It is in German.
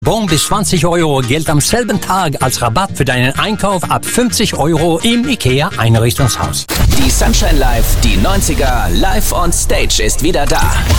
Bon bis 20 Euro gilt am selben Tag als Rabatt für deinen Einkauf ab 50 Euro im IKEA Einrichtungshaus. Die Sunshine Live, die 90er live on stage ist wieder da.